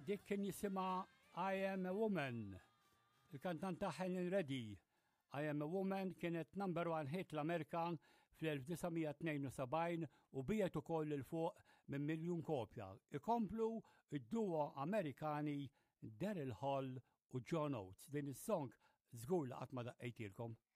dik kien jisimha I Am a Woman. Il-kantanta Helen Reddy. I Am a Woman kienet #1 hit l-Amerika fl-1972 u bijet ukoll il-fuq minn 1 miljun kopja. Ikomplu id-duo Amerikani Daryl Hall u John Oates. Din is-song żgur li qatt ma daqqejtilkom.